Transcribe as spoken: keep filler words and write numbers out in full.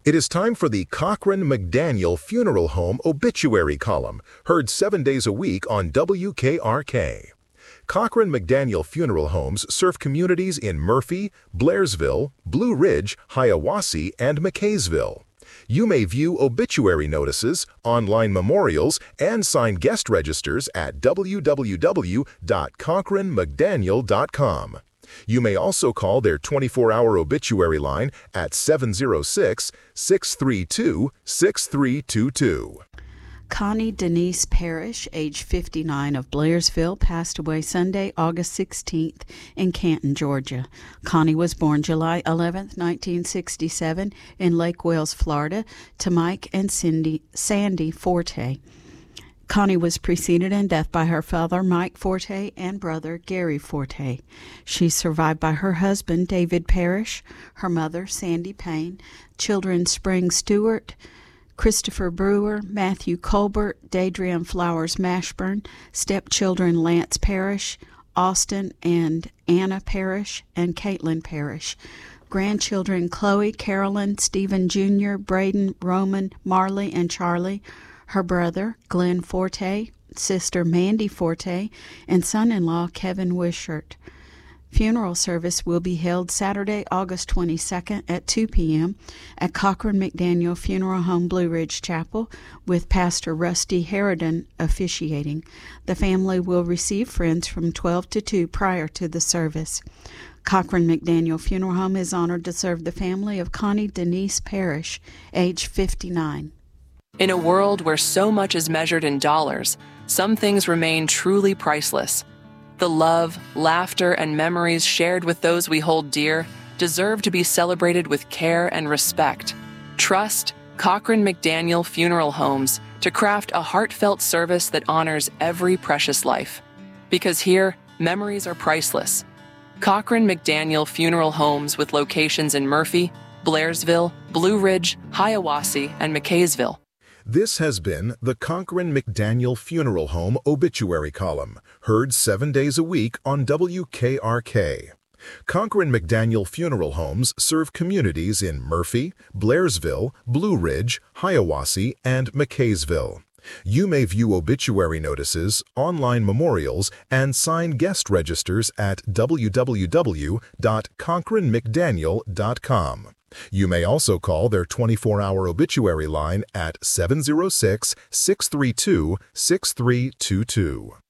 It is time for the Cochran McDaniel Funeral Home Obituary Column, heard seven days a week on W K R K. Cochran McDaniel Funeral Homes serve communities in Murphy, Blairsville, Blue Ridge, Hiawassee, and McKaysville. You may view obituary notices, online memorials, and sign guest registers at w w w dot cochran mcdaniel dot com. You may also call their twenty-four hour obituary line at seven zero six, six three two, six three two two. Connie Denise Parrish, age fifty-nine, of Blairsville, passed away Sunday, August sixteenth in Canton, Georgia. Connie was born July eleventh, nineteen sixty-seven in Lake Wales, Florida, to Mike and Cindy, Sandy Forte. Connie was preceded in death by her father, Mike Forte, and brother, Gary Forte. She's survived by her husband, David Parrish, her mother, Sandy Payne, children Spring Stewart, Christopher Brewer, Matthew Colbert, Daydream Flowers Mashburn, stepchildren Lance Parrish, Austin and Anna Parrish, and Caitlin Parrish. Grandchildren Chloe, Carolyn, Stephen Junior, Braden, Roman, Marley, and Charlie. Her brother, Glenn Forte, sister Mandy Forte, and son-in-law Kevin Wishart. Funeral service will be held Saturday, August twenty-second at two p m at Cochran McDaniel Funeral Home, Blue Ridge Chapel, with Pastor Rusty Harridan officiating. The family will receive friends from twelve to two prior to the service. Cochran McDaniel Funeral Home is honored to serve the family of Connie Denise Parrish, age fifty-nine. In a world where so much is measured in dollars, some things remain truly priceless. The love, laughter, and memories shared with those we hold dear deserve to be celebrated with care and respect. Trust Cochran McDaniel Funeral Homes to craft a heartfelt service that honors every precious life. Because here, memories are priceless. Cochran McDaniel Funeral Homes, with locations in Murphy, Blairsville, Blue Ridge, Hiawassee, and McKaysville. This has been the Cochran McDaniel Funeral Home Obituary Column, heard seven days a week on W K R K. Cochran McDaniel Funeral Homes serve communities in Murphy, Blairsville, Blue Ridge, Hiawassee, and McKaysville. You may view obituary notices, online memorials, and sign guest registers at w w w dot cochran mcdaniel dot com. You may also call their twenty-four hour obituary line at seven zero six, six three two, six three two two.